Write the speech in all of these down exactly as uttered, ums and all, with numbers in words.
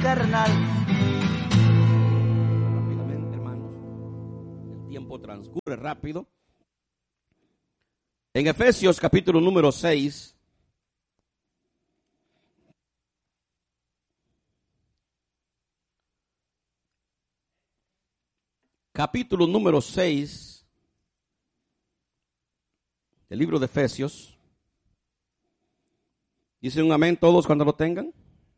carnal. Rápidamente, hermanos, el tiempo transcurre rápido. En Efesios capítulo número seis, capítulo número seis del libro de Efesios. Dicen un amén todos cuando lo tengan.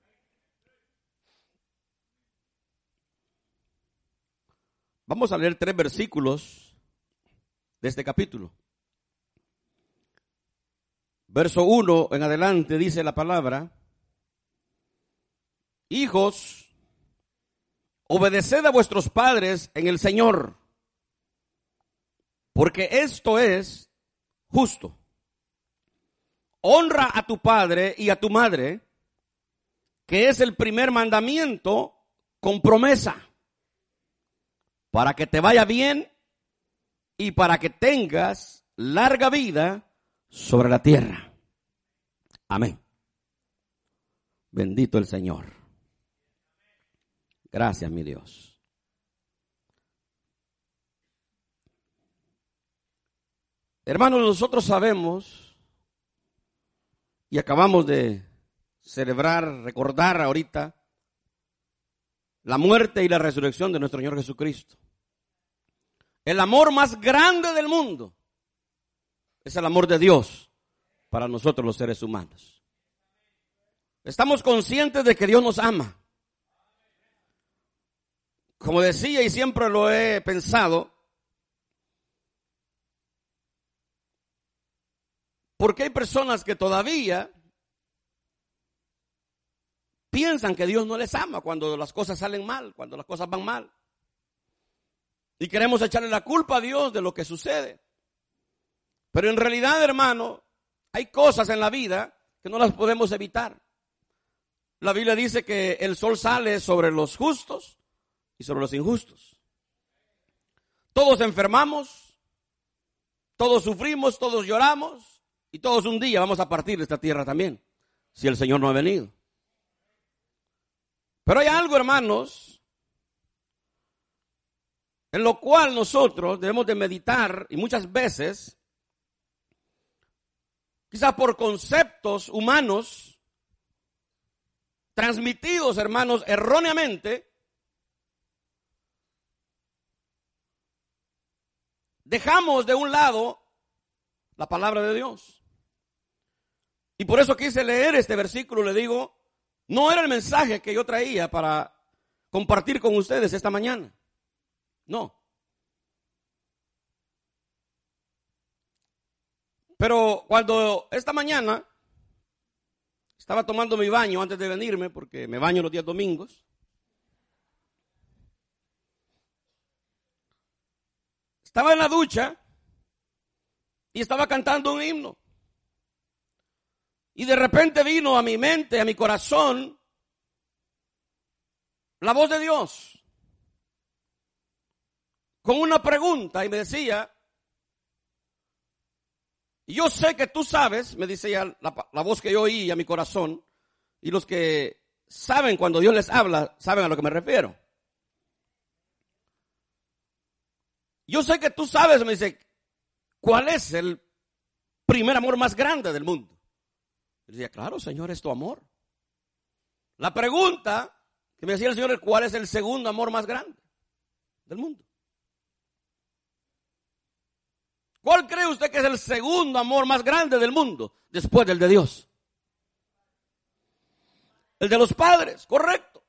Vamos a leer tres versículos de este capítulo. Verso uno en adelante dice la palabra: hijos, obedeced a vuestros padres en el Señor, porque esto es justo. Honra a tu padre y a tu madre, que es el primer mandamiento con promesa, para que te vaya bien y para que tengas larga vida sobre la tierra. Amén. Bendito el Señor. Gracias, mi Dios. Hermanos, nosotros sabemos y acabamos de celebrar, recordar ahorita la muerte y la resurrección de nuestro Señor Jesucristo. El amor más grande del mundo es el amor de Dios para nosotros los seres humanos. Estamos conscientes de que Dios nos ama. Como decía y siempre lo he pensado, porque hay personas que todavía piensan que Dios no les ama cuando las cosas salen mal, cuando las cosas van mal. Y queremos echarle la culpa a Dios de lo que sucede. Pero en realidad, hermano, hay cosas en la vida que no las podemos evitar. La Biblia dice que el sol sale sobre los justos y sobre los injustos. Todos enfermamos, todos sufrimos, todos lloramos y todos un día vamos a partir de esta tierra también, si el Señor no ha venido. Pero hay algo, hermanos, en lo cual nosotros debemos de meditar, y muchas veces, quizás por conceptos humanos, transmitidos, hermanos, erróneamente, dejamos de un lado la palabra de Dios. Y por eso quise leer este versículo. Le digo, no era el mensaje que yo traía para compartir con ustedes esta mañana. No. Pero cuando esta mañana estaba tomando mi baño antes de venirme, porque me baño los días domingos, estaba en la ducha y estaba cantando un himno. Y de repente vino a mi mente, a mi corazón, la voz de Dios con una pregunta, y me decía: yo sé que tú sabes, me decía la, la voz que yo oí a mi corazón, y los que saben cuando Dios les habla, saben a lo que me refiero. Yo sé que tú sabes, me dice, ¿cuál es el primer amor más grande del mundo? Yo decía, claro, Señor, es tu amor. La pregunta que me decía el Señor es: ¿cuál es el segundo amor más grande del mundo? ¿Cuál cree usted que es el segundo amor más grande del mundo después del de Dios? El de los padres, correcto.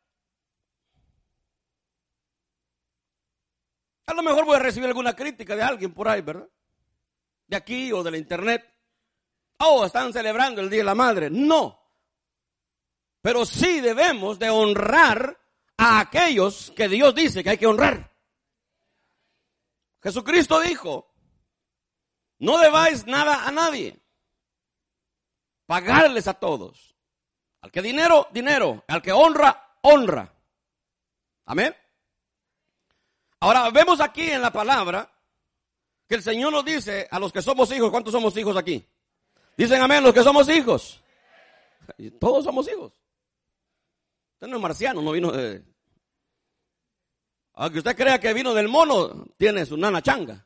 A lo mejor voy a recibir alguna crítica de alguien por ahí, ¿verdad? De aquí o de la internet. Oh, están celebrando el Día de la Madre. No. Pero sí debemos de honrar a aquellos que Dios dice que hay que honrar. Jesucristo dijo: no debáis nada a nadie. Pagarles a todos. Al que dinero, dinero. Al que honra, honra. Amén. Ahora vemos aquí en la palabra que el Señor nos dice a los que somos hijos. ¿Cuántos somos hijos aquí? Dicen amén los que somos hijos. Todos somos hijos. Usted no es marciano, no vino de... Aunque usted crea que vino del mono, tiene su nana changa.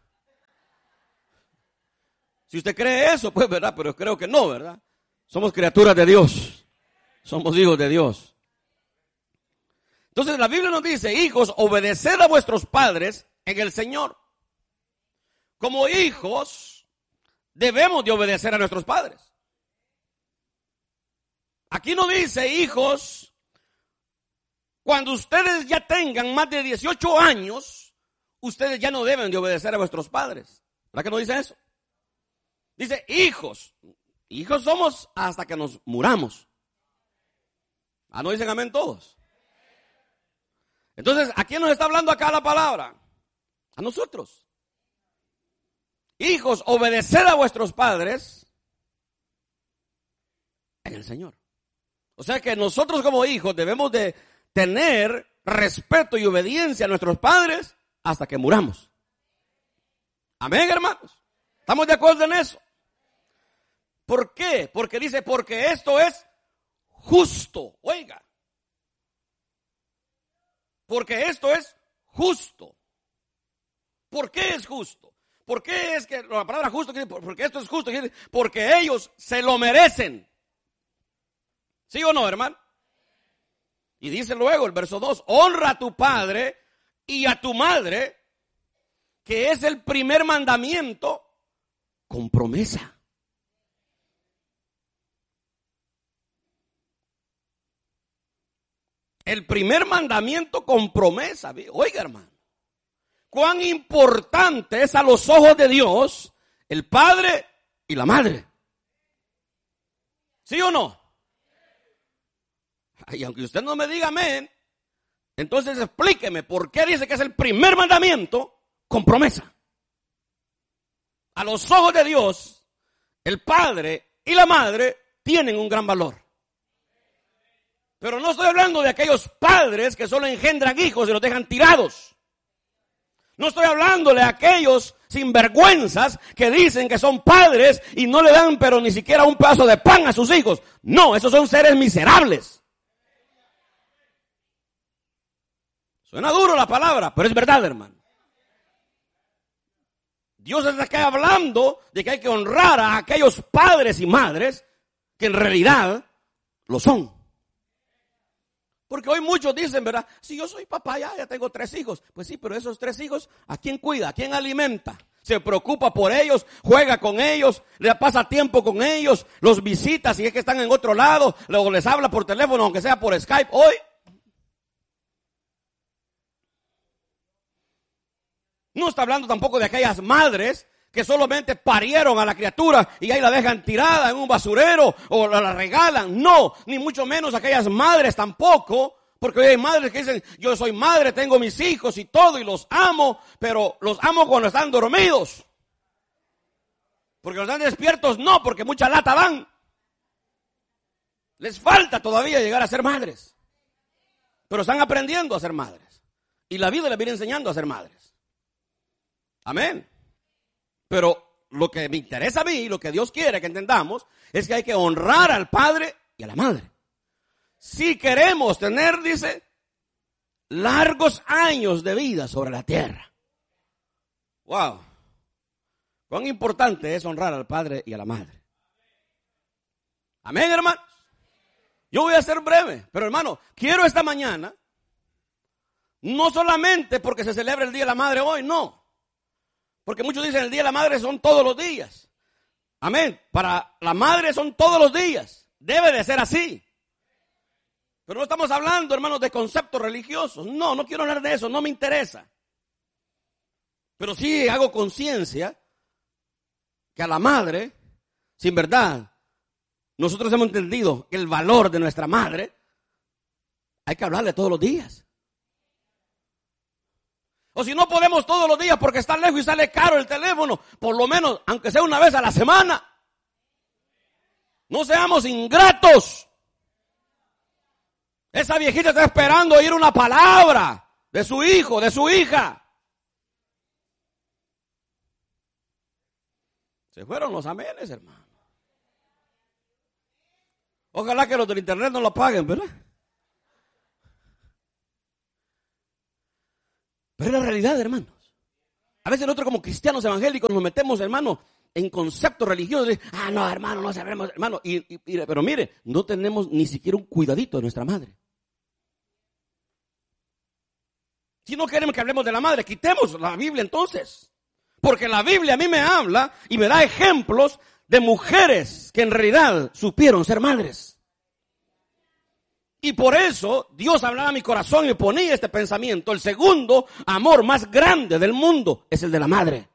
Si usted cree eso, pues, ¿verdad? Pero creo que no, ¿verdad? Somos criaturas de Dios. Somos hijos de Dios. Entonces la Biblia nos dice, hijos, obedeced a vuestros padres en el Señor. Como hijos, debemos de obedecer a nuestros padres. Aquí no dice, hijos, cuando ustedes ya tengan más de dieciocho años, ustedes ya no deben de obedecer a vuestros padres. ¿Verdad que no dice eso? Dice, hijos. Hijos somos hasta que nos muramos. Ah, ¿no dicen amén todos? Entonces, ¿a quién nos está hablando acá la palabra? A nosotros. Hijos, obedeced a vuestros padres en el Señor. O sea que nosotros como hijos debemos de tener respeto y obediencia a nuestros padres hasta que muramos. Amén, hermanos. ¿Estamos de acuerdo en eso? ¿Por qué? Porque dice, porque esto es justo. Oiga. Porque esto es justo. ¿Por qué es justo? ¿Por qué es que la palabra justo? Porque esto es justo. Porque ellos se lo merecen. ¿Sí o no, hermano? Y dice luego el verso dos, honra a tu padre y a tu madre, que es el primer mandamiento con promesa. El primer mandamiento con promesa. Oiga, hermano, cuán importante es a los ojos de Dios el padre y la madre. ¿Sí o no? Y aunque usted no me diga amén, entonces explíqueme por qué dice que es el primer mandamiento con promesa. A los ojos de Dios, el padre y la madre tienen un gran valor. Pero no estoy hablando de aquellos padres que solo engendran hijos y los dejan tirados. No estoy hablando de aquellos sinvergüenzas que dicen que son padres y no le dan pero ni siquiera un pedazo de pan a sus hijos. No, esos son seres miserables. Suena duro la palabra, pero es verdad, hermano. Dios está acá hablando de que hay que honrar a aquellos padres y madres que en realidad lo son. Porque hoy muchos dicen, ¿verdad? Si yo soy papá, ya, ya tengo tres hijos. Pues sí, pero esos tres hijos, ¿a quién cuida? ¿A quién alimenta? Se preocupa por ellos, juega con ellos, le pasa tiempo con ellos, los visita si es que están en otro lado, luego les habla por teléfono, aunque sea por Skype. Hoy no está hablando tampoco de aquellas madres que solamente parieron a la criatura y ahí la dejan tirada en un basurero o la, la regalan. No, ni mucho menos aquellas madres tampoco, porque hoy hay madres que dicen, yo soy madre, tengo mis hijos y todo y los amo, pero los amo cuando están dormidos. Porque cuando están despiertos no, porque mucha lata dan. Les falta todavía llegar a ser madres. Pero están aprendiendo a ser madres. Y la vida les viene enseñando a ser madres. Amén. Pero lo que me interesa a mí, lo que Dios quiere que entendamos, es que hay que honrar al padre y a la madre. Si queremos tener, dice, largos años de vida sobre la tierra. Wow. Cuán importante es honrar al padre y a la madre. Amén, hermanos. Yo voy a ser breve, pero hermano, quiero esta mañana, no solamente porque se celebra el Día de la Madre hoy, no. Porque muchos dicen el Día de la Madre son todos los días. Amén. Para la madre son todos los días. Debe de ser así. Pero no estamos hablando, hermanos, de conceptos religiosos. No, no quiero hablar de eso, no me interesa. Pero sí hago conciencia que a la madre, sin verdad, nosotros hemos entendido el valor de nuestra madre. Hay que hablarle todos los días. O si no podemos todos los días porque está lejos y sale caro el teléfono, por lo menos, aunque sea una vez a la semana. No seamos ingratos. Esa viejita está esperando oír una palabra de su hijo, de su hija. Se fueron los amenes, hermano. Ojalá que los del internet no lo paguen, ¿verdad? Pero es la realidad, hermanos. A veces nosotros como cristianos evangélicos nos metemos, hermano, en conceptos religiosos. Ah, no, hermano, no sabemos, hermano. Y, y, y, pero mire, no tenemos ni siquiera un cuidadito de nuestra madre. Si no queremos que hablemos de la madre, quitemos la Biblia entonces. Porque la Biblia a mí me habla y me da ejemplos de mujeres que en realidad supieron ser madres. Y por eso Dios hablaba a mi corazón y me ponía este pensamiento. El segundo amor más grande del mundo es el de la madre.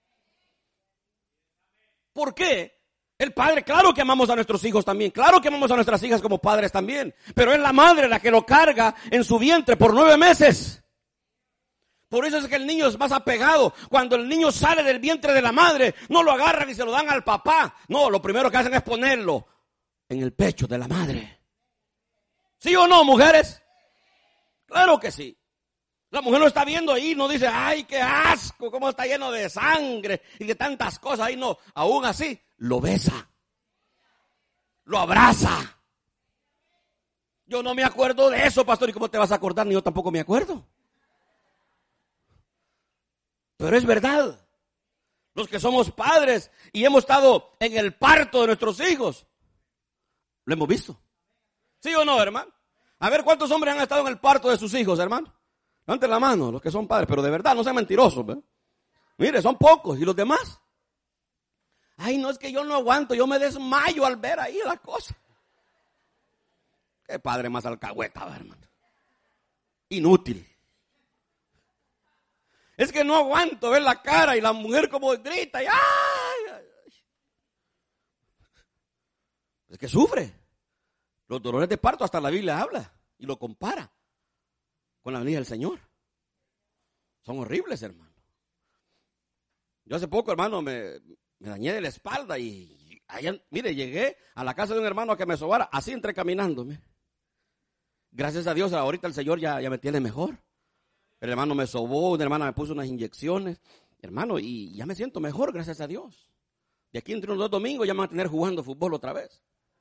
¿Por qué? El padre, claro que amamos a nuestros hijos también. Claro que amamos a nuestras hijas como padres también. Pero es la madre la que lo carga en su vientre por nueve meses. Por eso es que el niño es más apegado. Cuando el niño sale del vientre de la madre, no lo agarran y se lo dan al papá. No, lo primero que hacen es ponerlo en el pecho de la madre. ¿Sí o no, mujeres? Claro que sí. La mujer lo está viendo ahí, no dice, ay, qué asco, cómo está lleno de sangre y de tantas cosas. Ahí no, aún así, lo besa. Lo abraza. Yo no me acuerdo de eso, pastor. ¿Y cómo te vas a acordar? Ni yo tampoco me acuerdo. Pero es verdad. Los que somos padres y hemos estado en el parto de nuestros hijos, lo hemos visto. ¿Sí o no, hermano? A ver, ¿cuántos hombres han estado en el parto de sus hijos, hermano? Levanten la mano, los que son padres, pero de verdad, no sean mentirosos, ¿verdad? Mire, son pocos. ¿Y los demás? Ay, no, es que yo no aguanto, yo me desmayo al ver ahí la cosa. Qué padre más alcahueta, hermano. Inútil. Es que no aguanto ver la cara y la mujer como grita y ¡ay! ay. Es que sufre. Los dolores de parto hasta la Biblia habla y lo compara con la venida del Señor. Son horribles, hermano. Yo hace poco, hermano, me, me dañé de la espalda y allá, mire, llegué a la casa de un hermano a que me sobara, así entré caminándome. Gracias a Dios, ahorita el Señor ya, ya me tiene mejor. El hermano me sobó, una hermana me puso unas inyecciones, hermano, y ya me siento mejor, gracias a Dios. De aquí entre unos dos domingos ya me van a tener jugando fútbol otra vez.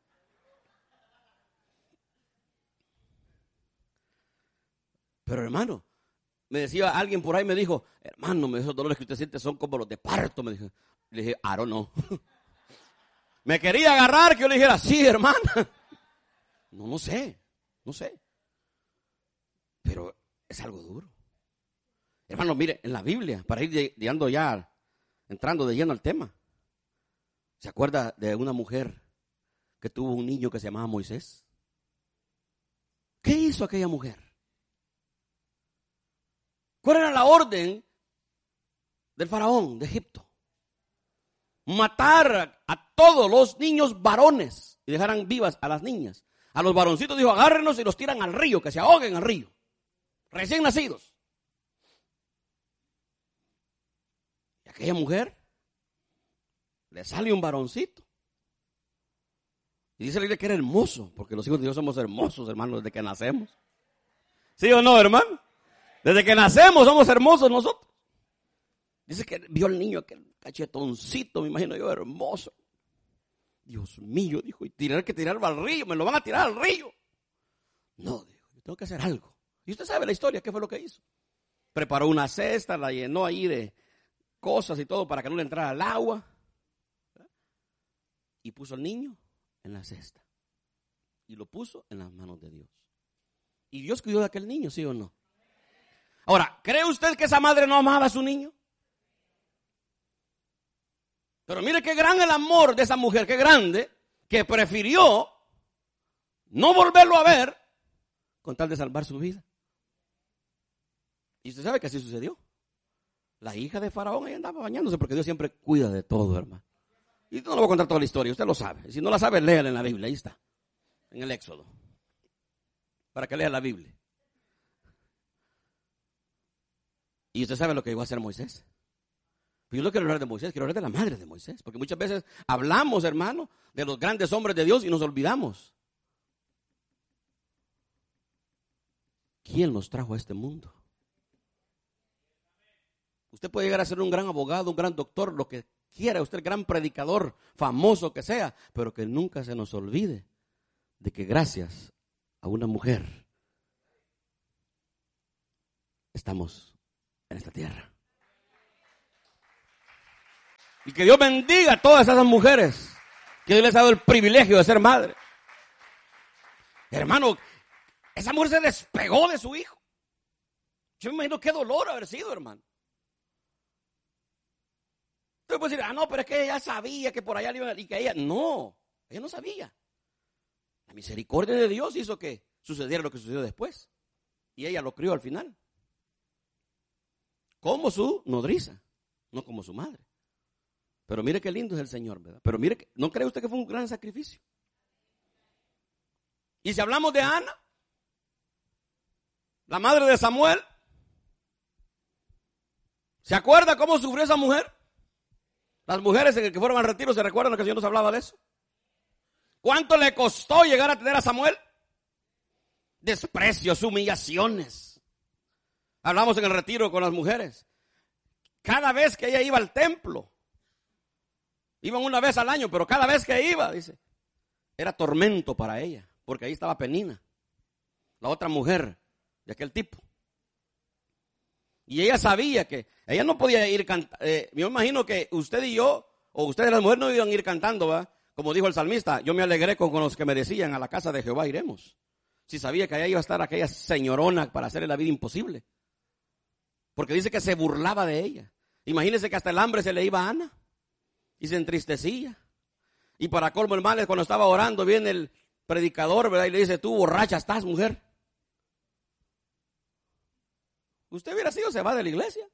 Pero hermano, me decía alguien por ahí, me dijo, hermano, esos dolores que usted siente son como los de parto, me dijo. Le dije, I don't know. Me quería agarrar que yo le dijera, sí, hermana. No, no sé, no sé. Pero es algo duro. Hermano, mire, en la Biblia, para ir llegando ya, entrando de lleno al tema, ¿se acuerda de una mujer que tuvo un niño que se llamaba Moisés? ¿Qué hizo aquella mujer? ¿Cuál era la orden del faraón de Egipto? Matar a todos los niños varones y dejaran vivas a las niñas. A los varoncitos dijo, agárrenos y los tiran al río, que se ahoguen al río. Recién nacidos. Y aquella mujer le sale un varoncito. Y dice la Biblia que era hermoso, porque los hijos de Dios somos hermosos, hermanos, desde que nacemos. ¿Sí o no, hermano? Desde que nacemos somos hermosos nosotros. Dice que vio al niño, aquel cachetoncito, me imagino yo, hermoso. Dios mío, dijo, y tirar que tirarlo al río, me lo van a tirar al río. No, dijo, yo tengo que hacer algo. Y usted sabe la historia, ¿qué fue lo que hizo? Preparó una cesta, la llenó ahí de cosas y todo para que no le entrara el agua. Y puso al niño en la cesta. Y lo puso en las manos de Dios. Y Dios cuidó de aquel niño, ¿sí o no? Ahora, ¿cree usted que esa madre no amaba a su niño? Pero mire qué gran el amor de esa mujer, qué grande, que prefirió no volverlo a ver con tal de salvar su vida. Y usted sabe que así sucedió. La hija de Faraón ahí andaba bañándose porque Dios siempre cuida de todo, hermano. Y no le voy a contar toda la historia, usted lo sabe. Si no la sabe, léala en la Biblia, ahí está, en el Éxodo, para que lea la Biblia. Y usted sabe lo que iba a hacer Moisés. Pero yo no quiero hablar de Moisés, quiero hablar de la madre de Moisés. Porque muchas veces hablamos, hermano, de los grandes hombres de Dios y nos olvidamos. ¿Quién nos trajo a este mundo? Usted puede llegar a ser un gran abogado, un gran doctor, lo que quiera, usted gran predicador, famoso que sea, pero que nunca se nos olvide de que gracias a una mujer estamos en esta tierra. Y que Dios bendiga a todas esas mujeres que Dios les ha dado el privilegio de ser madre. Hermano, esa mujer se despegó de su hijo. Yo me imagino qué dolor haber sido, hermano. Usted puede decir, ah, no, pero es que ella sabía que por allá le iban a... Y que ella, no, ella no sabía. La misericordia de Dios hizo que sucediera lo que sucedió después. Y ella lo crió al final. Como su nodriza, no como su madre. Pero mire qué lindo es el Señor, ¿verdad? Pero mire, que, ¿no cree usted que fue un gran sacrificio? Y si hablamos de Ana, la madre de Samuel, ¿se acuerda cómo sufrió esa mujer? Las mujeres en el que fueron al retiro, ¿se recuerdan que el Señor nos hablaba de eso? ¿Cuánto le costó llegar a tener a Samuel? Desprecios, humillaciones. Hablamos en el retiro con las mujeres. Cada vez que ella iba al templo, iban una vez al año, pero cada vez que iba, dice, era tormento para ella, porque ahí estaba Penina, la otra mujer de aquel tipo. Y ella sabía que ella no podía ir cantando. Eh, yo me imagino que usted y yo, o ustedes las mujeres no iban a ir cantando, ¿va? Como dijo el salmista, yo me alegré con, con los que me decían, a la casa de Jehová iremos. Si sabía que allá iba a estar aquella señorona para hacerle la vida imposible. Porque dice que se burlaba de ella. Imagínense que hasta el hambre se le iba a Ana. Y se entristecía. Y para colmo el mal, cuando estaba orando, viene el predicador, ¿verdad? Y le dice, tú borracha estás, mujer. Usted hubiera sido, se va de la iglesia.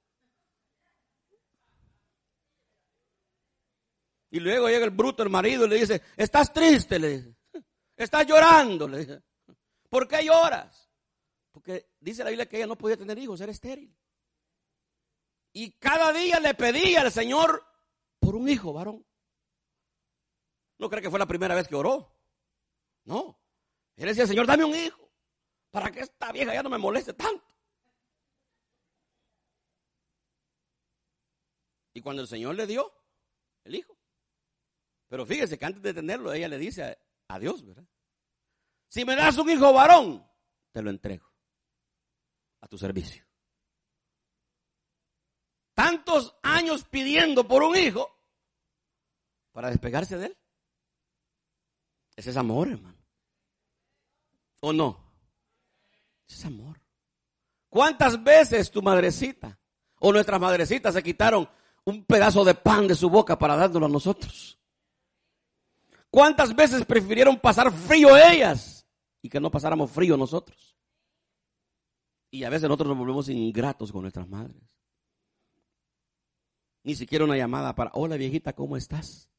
Y luego llega el bruto, el marido, y le dice, estás triste, le dice. Estás llorando, le dice. ¿Por qué lloras? Porque dice la Biblia que ella no podía tener hijos, era estéril. Y cada día le pedía al Señor por un hijo, varón. No cree que fue la primera vez que oró. No. Él decía, Señor, dame un hijo, para que esta vieja ya no me moleste tanto. Y cuando el Señor le dio el hijo. Pero fíjese que antes de tenerlo, ella le dice a, a Dios, ¿verdad? Si me das un hijo varón, te lo entrego a tu servicio. Tantos años pidiendo por un hijo para despegarse de él. Ese es amor, hermano. ¿O no? Ese es amor. ¿Cuántas veces tu madrecita o nuestras madrecitas se quitaron un pedazo de pan de su boca para dándolo a nosotros? ¿Cuántas veces prefirieron pasar frío ellas y que no pasáramos frío nosotros? Y a veces nosotros nos volvemos ingratos con nuestras madres. Ni siquiera una llamada para, hola viejita, ¿cómo estás?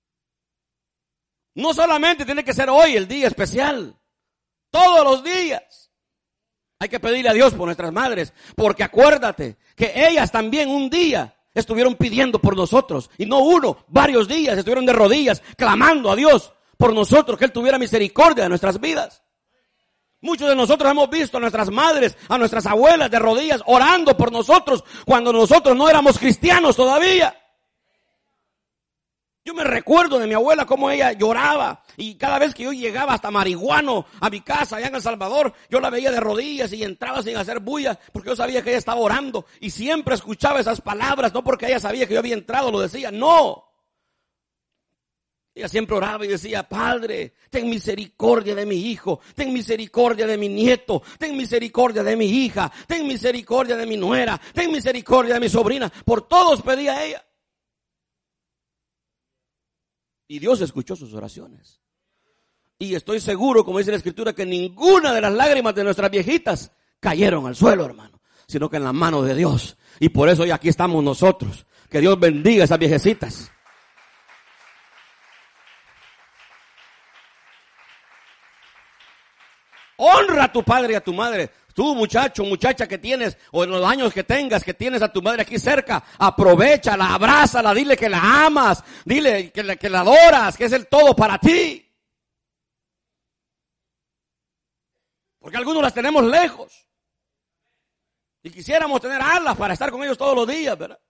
No solamente tiene que ser hoy el día especial, todos los días. Hay que pedirle a Dios por nuestras madres, porque acuérdate que ellas también un día estuvieron pidiendo por nosotros, y no uno, varios días estuvieron de rodillas clamando a Dios por nosotros, que Él tuviera misericordia de nuestras vidas. Muchos de nosotros hemos visto a nuestras madres, a nuestras abuelas de rodillas orando por nosotros cuando nosotros no éramos cristianos todavía. Yo me recuerdo de mi abuela cómo ella lloraba, y cada vez que yo llegaba hasta marihuano a mi casa allá en El Salvador, yo la veía de rodillas y entraba sin hacer bulla porque yo sabía que ella estaba orando, y siempre escuchaba esas palabras, no porque ella sabía que yo había entrado, lo decía, no. Ella siempre oraba y decía, Padre, ten misericordia de mi hijo, ten misericordia de mi nieto, ten misericordia de mi hija, ten misericordia de mi nuera, ten misericordia de mi sobrina. Por todos pedía ella. Y Dios escuchó sus oraciones. Y estoy seguro, como dice la Escritura, que ninguna de las lágrimas de nuestras viejitas cayeron al suelo, hermano, sino que en la mano de Dios. Y por eso hoy aquí estamos nosotros. Que Dios bendiga a esas viejecitas. Honra a tu padre y a tu madre. Tú, muchacho, muchacha que tienes, o en los años que tengas, que tienes a tu madre aquí cerca, aprovechala, abrázala, dile que la amas, dile que la, que la adoras, que es el todo para ti. Porque algunos las tenemos lejos. Y quisiéramos tener alas para estar con ellos todos los días, ¿verdad?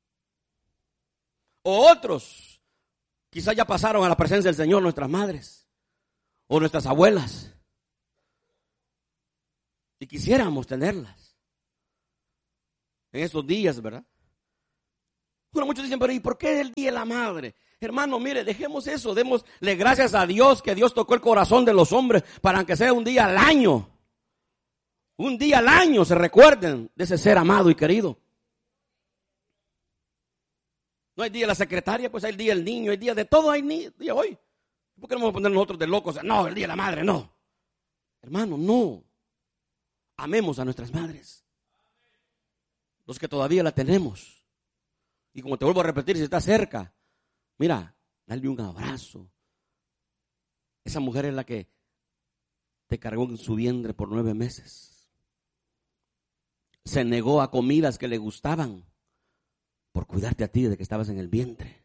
O otros, quizás ya pasaron a la presencia del Señor nuestras madres, o nuestras abuelas. Y quisiéramos tenerlas. en estos días, ¿verdad? Bueno, muchos dicen, pero ¿y por qué el Día de la Madre? Hermano, mire, dejemos eso, démosle gracias a Dios que Dios tocó el corazón de los hombres para que sea un día al año. Un día al año se recuerden de ese ser amado y querido. No hay día de la secretaria, pues hay el día del niño, hay día de todo, hay ni- día hoy. ¿Por qué no vamos a poner nosotros de locos? No, el día de la madre, no. Hermano, no. Amemos a nuestras madres. Los que todavía la tenemos. Y como te vuelvo a repetir, si está cerca, mira, dale un abrazo. Esa mujer es la que te cargó en su vientre por nueve meses. Se negó a comidas que le gustaban por cuidarte a ti desde que estabas en el vientre.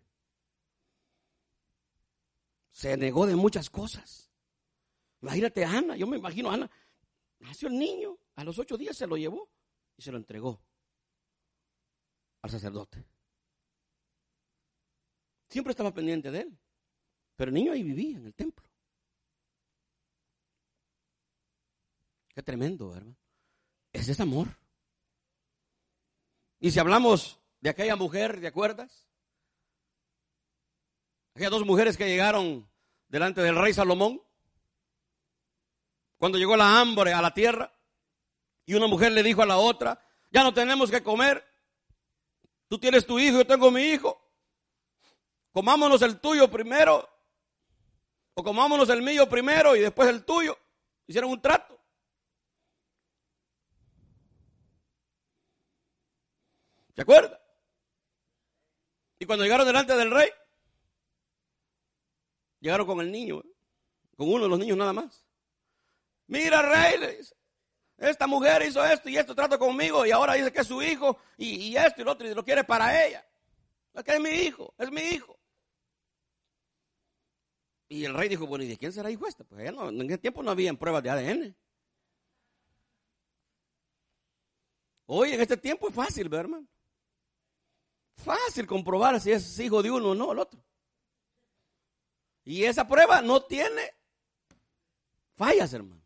Se negó de muchas cosas. Imagínate a Ana, yo me imagino a Ana, nació el niño, a los ocho días se lo llevó y se lo entregó al sacerdote. Siempre estaba pendiente de él, pero el niño ahí vivía en el templo. Qué tremendo, hermano. Ese es amor. Y si hablamos de aquella mujer, ¿te acuerdas? Aquellas dos mujeres que llegaron delante del rey Salomón, cuando llegó la hambre a la tierra, y una mujer le dijo a la otra, ya no tenemos que comer, tú tienes tu hijo, yo tengo mi hijo, comámonos el tuyo primero, o comámonos el mío primero y después el tuyo. Hicieron un trato. ¿Se acuerda? Y cuando llegaron delante del rey, llegaron con el niño, ¿eh? Con uno de los niños nada más. Mira, rey, le dice, esta mujer hizo esto y esto trato conmigo y ahora dice que es su hijo y, y esto y lo otro y lo quiere para ella. Es que es mi hijo, es mi hijo. Y el rey dijo, bueno, ¿y de quién será hijo este? Pues allá no, en ese tiempo no había pruebas de A D N. Hoy en este tiempo es fácil, ¿verdad, hermano? Fácil comprobar si es hijo de uno o no el otro. Y esa prueba no tiene fallas, hermano.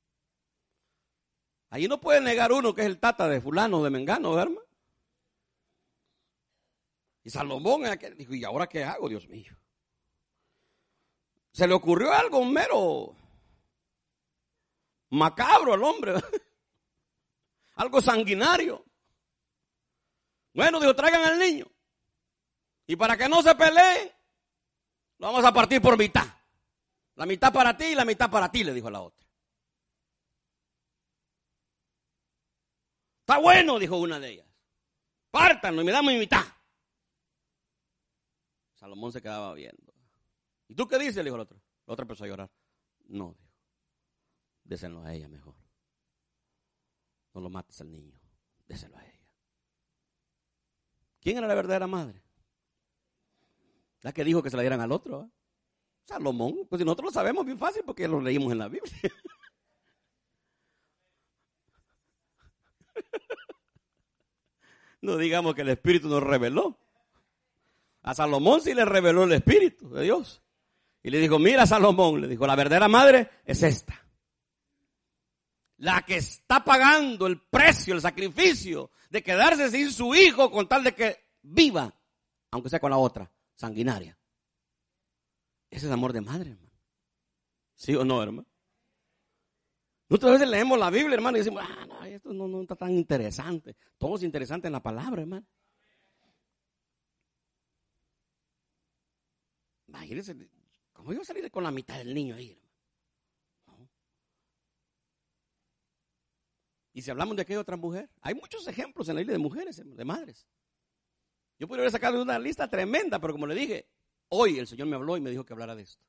Allí no puede negar uno que es el tata de fulano, de mengano, ¿verdad, hermano? Y Salomón dijo, ¿y ahora qué hago, Dios mío? Se le ocurrió algo mero macabro al hombre, ¿verdad? Algo sanguinario. Bueno, dijo, traigan al niño. Y para que no se peleen, lo vamos a partir por mitad. La mitad para ti y la mitad para ti, le dijo a la otra. Está bueno, dijo una de ellas. Pártanlo y me damos mi mitad. Salomón se quedaba viendo. ¿Y tú qué dices? Le dijo el otro. La otra empezó a llorar. No, dijo. Déselo a ella mejor. No lo mates al niño. Déselo a ella. ¿Quién era la verdadera madre? La que dijo que se la dieran al otro, ¿eh? Salomón. Pues si nosotros lo sabemos bien fácil porque lo leímos en la Biblia. No digamos que el Espíritu nos reveló. A Salomón sí le reveló el Espíritu de Dios. Y le dijo, mira Salomón, le dijo, la verdadera madre es esta. La que está pagando el precio, el sacrificio de quedarse sin su hijo con tal de que viva, aunque sea con la otra, sanguinaria. Ese es amor de madre, hermano. ¿Sí o no, hermano? Nosotros a veces leemos la Biblia, hermano, y decimos, ah, no, esto no, no está tan interesante. Todo es interesante en la palabra, hermano. Imagínense, ¿cómo iba a salir con la mitad del niño ahí, hermano? No. Y si hablamos de aquella otra mujer, hay muchos ejemplos en la Biblia de mujeres, de madres. Yo podría sacarle una lista tremenda, pero como le dije, hoy el Señor me habló y me dijo que hablara de esto.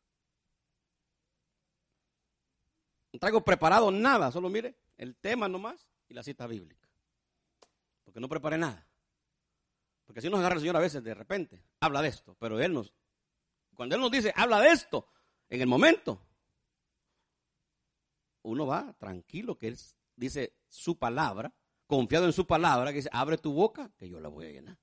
No traigo preparado nada, solo mire el tema nomás y la cita bíblica. Porque no preparé nada. Porque así nos agarra el Señor a veces de repente, habla de esto, pero Él nos, cuando Él nos dice, habla de esto, en el momento, uno va tranquilo, que Él dice su palabra, confiado en su palabra, que dice, abre tu boca, que yo la voy a llenar.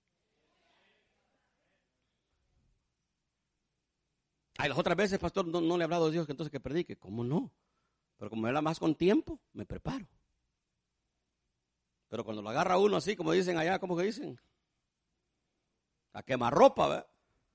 Ay, las otras veces, pastor, no, no le he hablado a Dios que entonces que predique. ¿Cómo no? Pero como era más con tiempo, me preparo. Pero cuando lo agarra uno así, como dicen allá, ¿cómo que dicen? A quemarropa, ¿verdad?